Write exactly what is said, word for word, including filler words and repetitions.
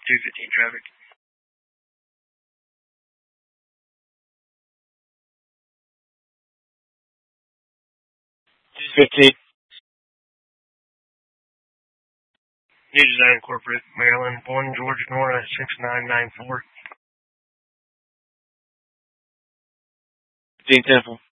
two fifteen traffic. two fifteen. New Design Incorporated, Maryland, one Georgia Nora, six nine nine four. Gene Temple.